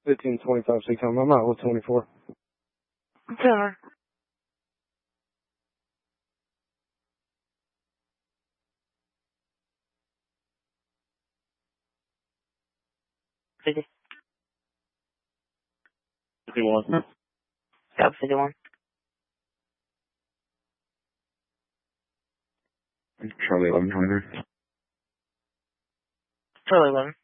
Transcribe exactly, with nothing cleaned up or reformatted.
fifteen twenty-five six hundred. I'm not with twenty-four. Center. Fifty. fifty-one. Stop fifty-one. Charlie eleven hundred. Charlie eleven.